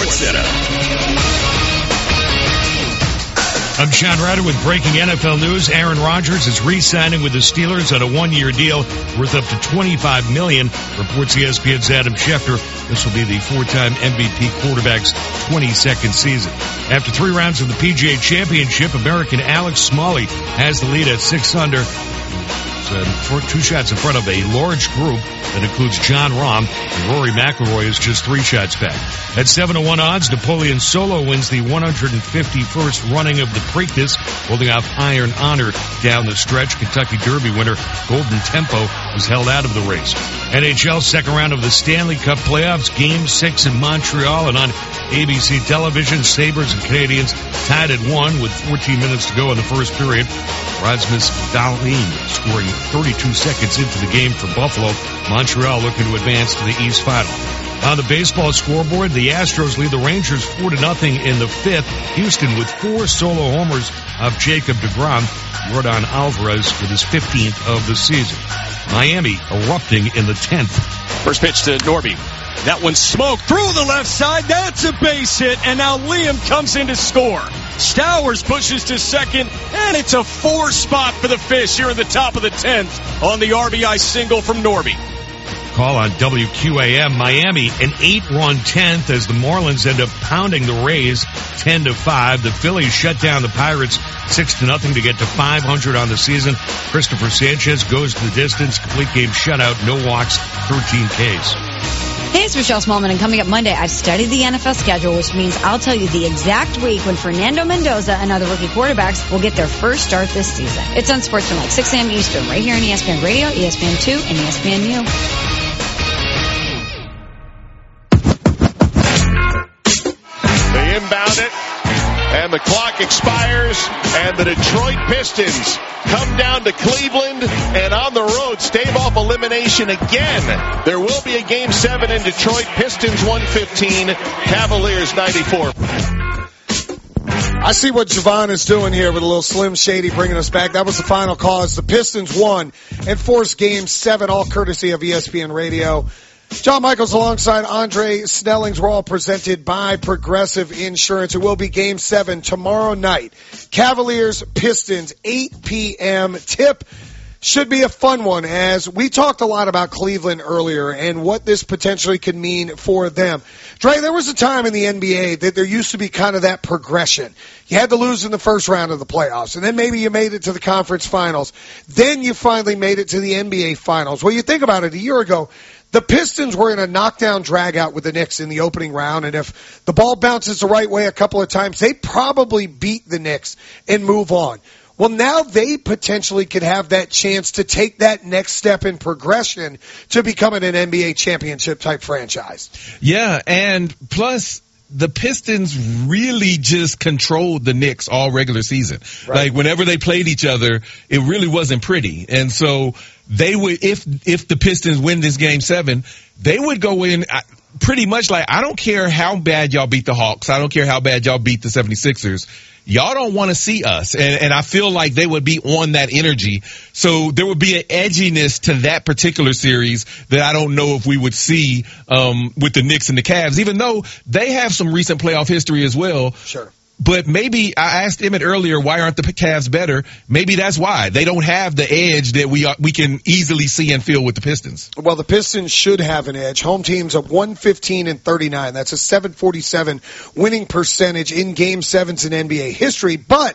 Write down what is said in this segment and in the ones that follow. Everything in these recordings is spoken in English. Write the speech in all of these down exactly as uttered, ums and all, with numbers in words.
SportsCenter. I'm Sean Ryder with breaking N F L news. Aaron Rodgers is re-signing with the Steelers on a one-year deal worth up to twenty-five million dollars, reports E S P N's Adam Schefter. This will be the four-time M V P quarterback's twenty-second season. After three rounds of the P G A Championship, American Alex Smalley has the lead at six under. Uh, two shots in front of a large group that includes John Rahm, and Rory McIlroy is just three shots back. At seven to one odds, Napoleon Solo wins the one hundred fifty-first running of the Preakness, holding off Iron Honor down the stretch. Kentucky Derby winner Golden Tempo was held out of the race. N H L second round of the Stanley Cup playoffs, game six in Montreal, and on A B C television, Sabres and Canadiens tied at one with fourteen minutes to go in the first period. Rasmus Dahlin scoring thirty-two seconds into the game for Buffalo. Montreal looking to advance to the East Final. On the baseball scoreboard, the Astros lead the Rangers four to nothing in the fifth. Houston with four solo homers of Jacob deGrom. Yordan Alvarez with his fifteenth of the season. Miami erupting in the tenth. First pitch to Norby. That one smoked through the left side. That's a base hit, and now Liam comes in to score. Stowers pushes to second, and it's a four spot for the Fish here in the top of the tenth on the R B I single from Norby. Call on W Q A M. Miami an eight-run tenth as the Marlins end up pounding the Rays ten to five. The Phillies shut down the Pirates six to nothing to get to five hundred on the season. Christopher Sanchez goes to the distance. Complete game shutout. No walks. thirteen Ks. Hey, it's Michelle Smallman, and coming up Monday, I've studied the N F L schedule, which means I'll tell you the exact week when Fernando Mendoza and other rookie quarterbacks will get their first start this season. It's on SportsCenter, like six a.m. Eastern, right here on E S P N Radio, E S P N two, and E S P N U. They inbound it, and the clock expires, and the Detroit Pistons come down to Cleveland and on the road stave off elimination again. There will be a game seven in Detroit. Pistons one fifteen, Cavaliers ninety-four. I see what Javon is doing here with a little Slim Shady bringing us back. That was the final call as the Pistons won and forced game seven, all courtesy of E S P N Radio. John Michaels alongside Andre Snellings. We're all presented by Progressive Insurance. It will be game seven tomorrow night. Cavaliers, Pistons, eight p.m. tip. Should be a fun one, as we talked a lot about Cleveland earlier and what this potentially could mean for them. Dre, there was a time in the N B A that there used to be kind of that progression. You had to lose in the first round of the playoffs, and then maybe you made it to the conference finals. Then you finally made it to the N B A finals. Well, you think about it, a year ago, the Pistons were in a knockdown drag-out with the Knicks in the opening round, and if the ball bounces the right way a couple of times, they probably beat the Knicks and move on. Well, now they potentially could have that chance to take that next step in progression to becoming an N B A championship-type franchise. Yeah, and plus the Pistons really just controlled the Knicks all regular season. Right. Like, whenever they played each other, it really wasn't pretty. And so they would, if if the Pistons win this game seven, they would go in pretty much like, I don't care how bad y'all beat the Hawks. I don't care how bad y'all beat the seventy-sixers. Y'all don't want to see us. And, and I feel like they would be on that energy. So there would be an edginess to that particular series that I don't know if we would see um, with the Knicks and the Cavs, even though they have some recent playoff history as well. Sure. But maybe, I asked Emmett earlier, why aren't the Cavs better? Maybe that's why. They don't have the edge that we are, we can easily see and feel with the Pistons. Well, the Pistons should have an edge. Home team's a one fifteen and thirty-nine. That's a seven forty-seven winning percentage in game sevens in N B A history. But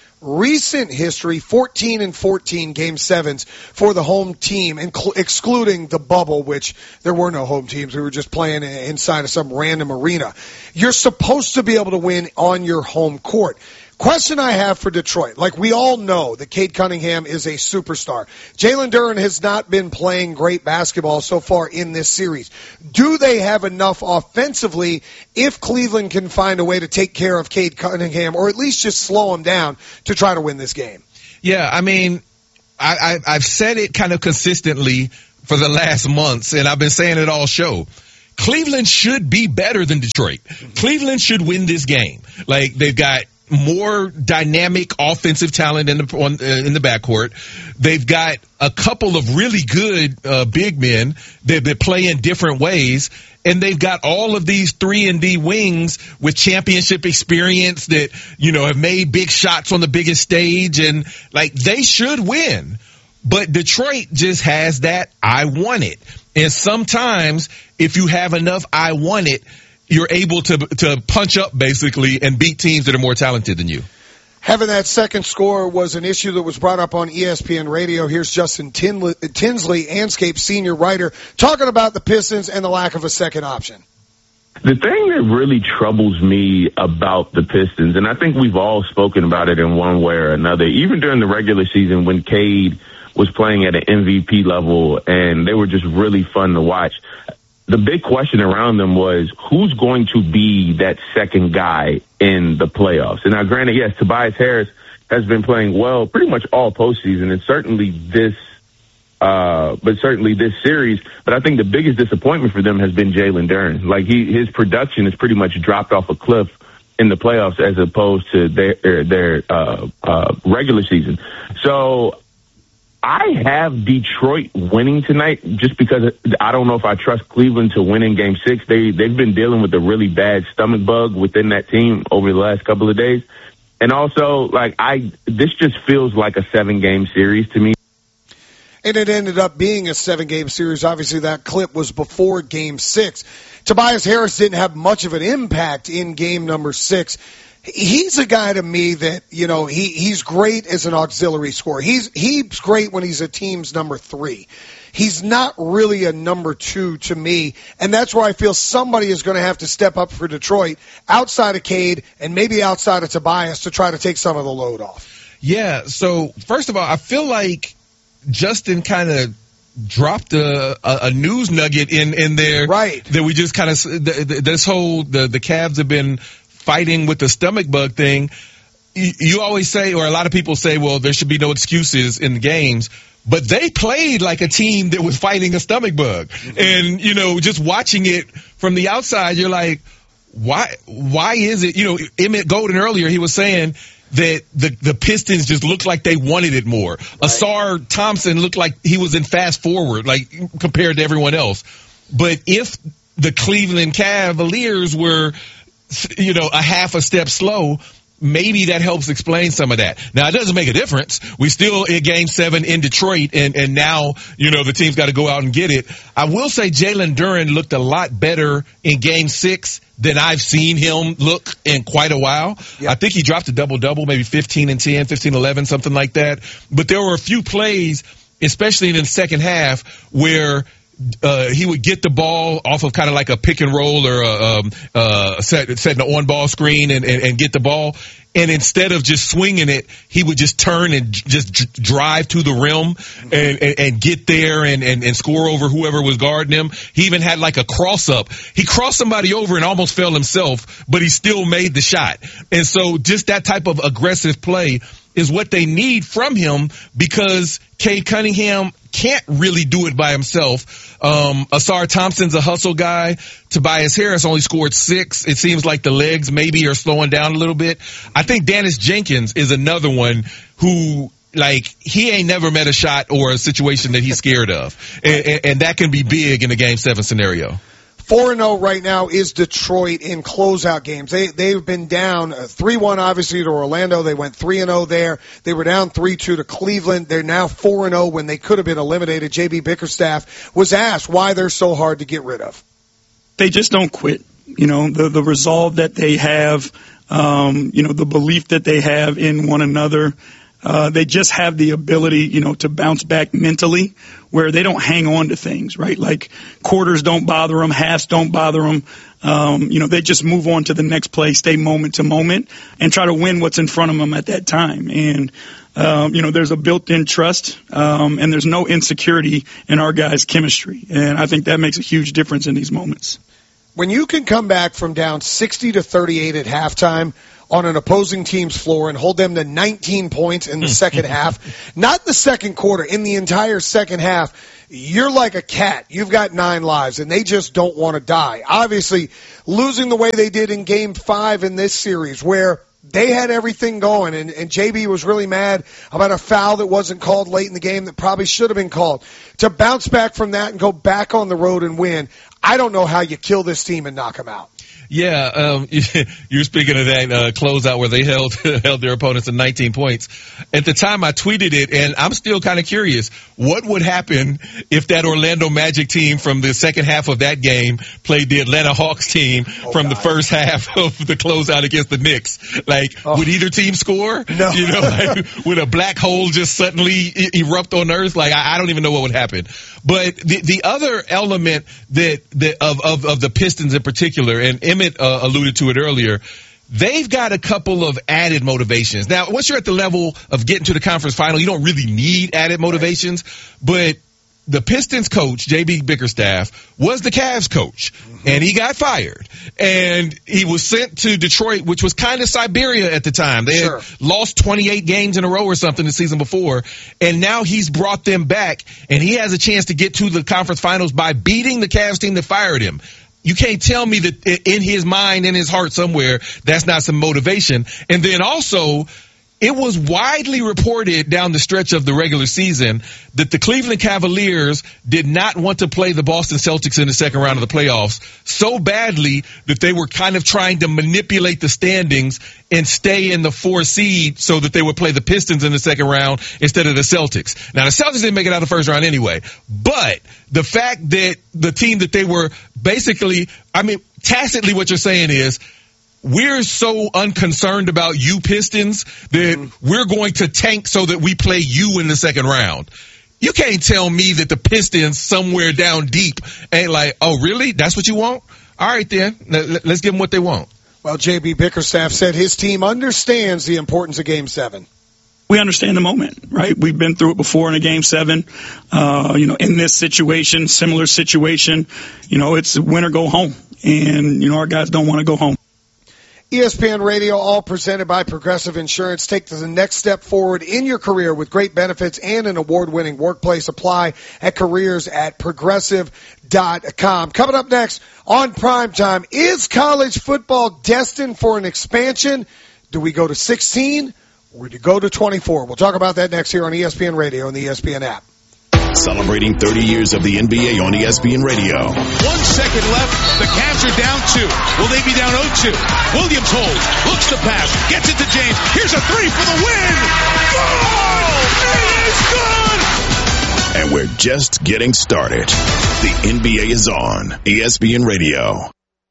recent history, fourteen and fourteen game sevens for the home team, incl- excluding the bubble, which there were no home teams. We were just playing inside of some random arena. You're supposed to be able to win on your home court. Question I have for Detroit. Like, we all know that Cade Cunningham is a superstar. Jalen Duren has not been playing great basketball so far in this series. Do they have enough offensively if Cleveland can find a way to take care of Cade Cunningham, or at least just slow him down to try to win this game? Yeah, I mean, I, I, I've said it kind of consistently for the last months, and I've been saying it all show. Cleveland should be better than Detroit. Cleveland should win this game. Like, they've got more dynamic offensive talent in the on, uh, in the backcourt. They've got a couple of really good uh, big men that, that play in different ways. And they've got all of these three and D wings with championship experience that, you know, have made big shots on the biggest stage. And, like, they should win. But Detroit just has that I want it. And sometimes if you have enough I want it, you're able to to punch up, basically, and beat teams that are more talented than you. Having that second score was an issue that was brought up on E S P N Radio. Here's Justin Tinley, Tinsley, Anscape senior writer, talking about the Pistons and the lack of a second option. The thing that really troubles me about the Pistons, and I think we've all spoken about it in one way or another, even during the regular season when Cade was playing at an M V P level and they were just really fun to watch, the big question around them was who's going to be that second guy in the playoffs. And now, granted, yes, Tobias Harris has been playing well pretty much all postseason, and certainly this, uh, but certainly this series. But I think the biggest disappointment for them has been Jalen Duren. Like he, his production has pretty much dropped off a cliff in the playoffs as opposed to their their uh, uh, regular season. So I have Detroit winning tonight just because I don't know if I trust Cleveland to win in game six. They, they've been dealing with a really bad stomach bug within that team over the last couple of days. And also, like, I, this just feels like a seven game series to me. And it ended up being a seven game series. Obviously, that clip was before game six. Tobias Harris didn't have much of an impact in game number six. He's a guy to me that, you know, he, he's great as an auxiliary scorer. He's, he's great when he's a team's number three. He's not really a number two to me, and that's where I feel somebody is going to have to step up for Detroit outside of Cade and maybe outside of Tobias to try to take some of the load off. Yeah, so first of all, I feel like Justin kind of dropped a, a, a news nugget in, in there. Right. That we just kind of, this whole, the, the Cavs have been fighting with the stomach bug thing. You, you always say, or a lot of people say, well, there should be no excuses in the games. But they played like a team that was fighting a stomach bug. Mm-hmm. And, you know, just watching it from the outside, you're like, why, why is it, you know, Emmett Golden earlier, he was saying that the, the Pistons just looked like they wanted it more. Right. Asar Thompson looked like he was in fast forward, like compared to everyone else. But if the Cleveland Cavaliers were, you know, a half a step slow, maybe that helps explain some of that. Now, it doesn't make a difference. We still in game seven in Detroit, and, and now, you know, the team's got to go out and get it. I will say Jalen Duren looked a lot better in game six than I've seen him look in quite a while. Yep. I think he dropped a double-double, maybe fifteen and ten, fifteen eleven, something like that. But there were a few plays, especially in the second half, where Uh, he would get the ball off of kind of like a pick and roll or a, um, uh, set, setting an on-ball screen and, and, and get the ball. And instead of just swinging it, he would just turn and j- just j- drive to the rim and, and, and get there and, and, and score over whoever was guarding him. He even had like a cross-up. He crossed somebody over and almost fell himself, but he still made the shot. And so just that type of aggressive play is what they need from him because Cade Cunningham can't really do it by himself. Um, Asar Thompson's a hustle guy. Tobias Harris only scored six. It seems like the legs maybe are slowing down a little bit. I think Dennis Jenkins is another one who, like, he ain't never met a shot or a situation that he's scared of. And, and, and that can be big in a game seven scenario. four and oh right now is Detroit in closeout games. They, they've been down three one, obviously, to Orlando. They went three and oh there. They were down three two to Cleveland. They're now four and oh when they could have been eliminated. J B Bickerstaff was asked why they're so hard to get rid of. They just don't quit. You know, the, the resolve that they have, um, you know, the belief that they have in one another. Uh, they just have the ability, you know, to bounce back mentally where they don't hang on to things, right? Like quarters don't bother them, halves don't bother them. Um, you know, they just move on to the next play, stay moment to moment and try to win what's in front of them at that time. And, um, you know, there's a built-in trust, um, and there's no insecurity in our guys' chemistry. And I think that makes a huge difference in these moments. When you can come back from down sixty to thirty-eight at halftime on an opposing team's floor and hold them to nineteen points in the second half, not the second quarter, in the entire second half, you're like a cat. You've got nine lives, and they just don't want to die. Obviously, losing the way they did in game five in this series, where They had everything going, and, and J B was really mad about a foul that wasn't called late in the game that probably should have been called. To bounce back from that and go back on the road and win, I don't know how you kill this team and knock them out. Yeah, um, you're speaking of that uh, closeout where they held held their opponents to nineteen points. At the time, I tweeted it, and I'm still kind of curious. What would happen if that Orlando Magic team from the second half of that game played the Atlanta Hawks team oh, from God. the first half of the closeout against the Knicks? Like, oh. would either team score? No. You know, like, would a black hole just suddenly e- erupt on Earth? Like, I, I don't even know what would happen. But the the other element that, that of, of of the Pistons in particular, and Emmett uh, alluded to it earlier, they've got a couple of added motivations. Now, once you're at the level of getting to the conference final, you don't really need added motivations, but the Pistons coach, J B Bickerstaff, was the Cavs coach, mm-hmm. and he got fired. And he was sent to Detroit, which was kind of Siberia at the time. They sure. had lost twenty-eight games in a row or something the season before, and now he's brought them back, and he has a chance to get to the conference finals by beating the Cavs team that fired him. You can't tell me that in his mind, in his heart somewhere, that's not some motivation. And then also, it was widely reported down the stretch of the regular season that the Cleveland Cavaliers did not want to play the Boston Celtics in the second round of the playoffs so badly that they were kind of trying to manipulate the standings and stay in the four seed so that they would play the Pistons in the second round instead of the Celtics. Now, the Celtics didn't make it out of the first round anyway, but the fact that the team that they were basically, I mean, tacitly what you're saying is, we're so unconcerned about you Pistons that mm-hmm. we're going to tank so that we play you in the second round. You can't tell me that the Pistons somewhere down deep ain't like, oh, really? That's what you want? All right, then. Let's give them what they want. Well, J B Bickerstaff said his team understands the importance of Game seven. We understand the moment, right? We've been through it before in a game seven. Uh, you know, in this situation, similar situation, you know, it's win or go home. And, you know, our guys don't want to go home. E S P N Radio, all presented by Progressive Insurance. Take the next step forward in your career with great benefits and an award-winning workplace. Apply at careers at progressive dot com. Coming up next on Primetime, is college football destined for an expansion? Do we go to sixteen or do we go to twenty-four? We'll talk about that next here on E S P N Radio and the E S P N app. Celebrating thirty years of the N B A on E S P N Radio. One second left. The Cavs are down two. Will they be down oh two? Williams holds. Looks to pass. Gets it to James. Here's a three for the win. Oh! It is good! And we're just getting started. The N B A is on E S P N Radio.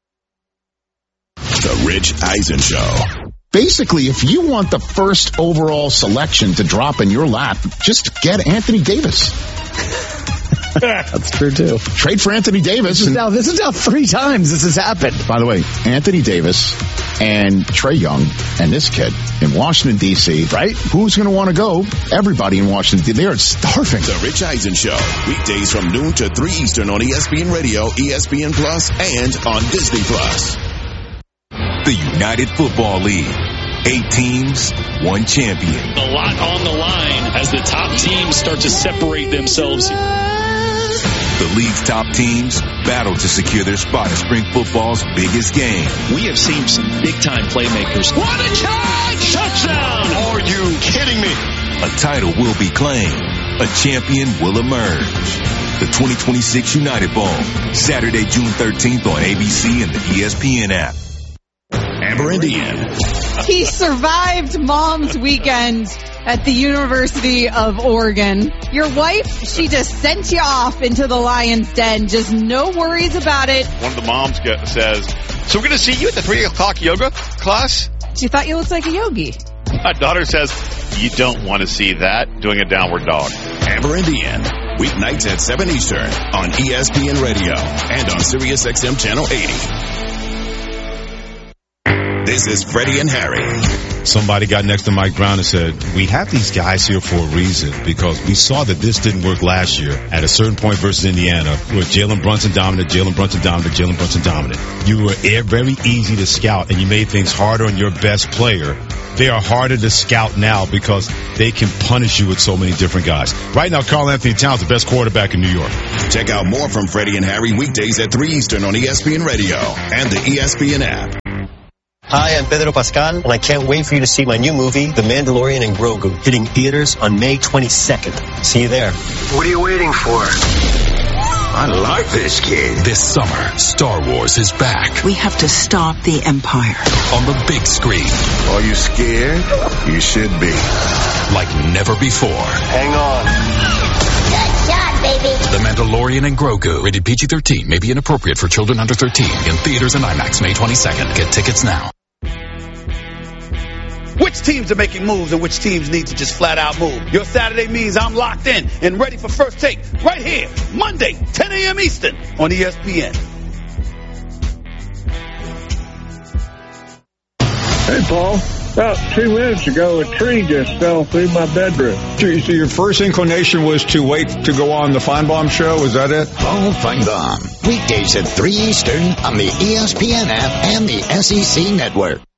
The Rich Eisen Show. Basically, if you want the first overall selection to drop in your lap, just get Anthony Davis. That's true, too. Trade for Anthony Davis. This is, now, this is now three times this has happened. By the way, Anthony Davis and Trae Young and this kid in Washington, D C, right? Who's going to want to go? Everybody in Washington, D C. They are starving. The Rich Eisen Show. Weekdays from noon to three Eastern on E S P N Radio, E S P N Plus, and on Disney Plus. The United Football League. Eight teams, one champion. A lot on the line as the top teams start to separate themselves. The league's top teams battle to secure their spot in spring football's biggest game. We have seen some big-time playmakers. What a catch! Touchdown! Are you kidding me? A title will be claimed. A champion will emerge. The twenty twenty-six United Bowl, Saturday, June thirteenth on A B C and the E S P N app. Amber Indian. He survived Mom's Weekend at the University of Oregon. Your wife, she just sent you off into the lion's den. Just no worries about it. One of the moms get, says, so we're going to see you at the three o'clock yoga class? She thought you looked like a yogi. My daughter says, you don't want to see that, doing a downward dog. Amber Indian. Weeknights at seven Eastern on E S P N Radio and on Sirius X M Channel eighty. This is Freddie and Harry. Somebody got next to Mike Brown and said, we have these guys here for a reason because we saw that this didn't work last year at a certain point versus Indiana where Jalen Brunson dominant, Jalen Brunson dominant, Jalen Brunson dominant. You were very easy to scout and you made things harder on your best player. They are harder to scout now because they can punish you with so many different guys. Right now, Karl Anthony Towns, the best quarterback in New York. Check out more from Freddie and Harry weekdays at three Eastern on E S P N Radio and the E S P N app. Hi, I'm Pedro Pascal, and I can't wait for you to see my new movie, The Mandalorian and Grogu, hitting theaters on May twenty-second. See you there. What are you waiting for? I like this kid. This summer, Star Wars is back. We have to stop the Empire. On the big screen. Are you scared? You should be. Like never before. Hang on. Good shot, baby. The Mandalorian and Grogu. Rated P G thirteen. May be inappropriate for children under thirteen. In theaters and IMAX May twenty-second. Get tickets now. Which teams are making moves and which teams need to just flat out move? Your Saturday means I'm locked in and ready for First Take right here, Monday, ten a.m. Eastern on E S P N. Hey, Paul. About two minutes ago, a tree just fell through my bedroom. So your first inclination was to wait to go on the Feinbaum show? Is that it? Paul Feinbaum. Weekdays at three Eastern on the E S P N app and the S E C network.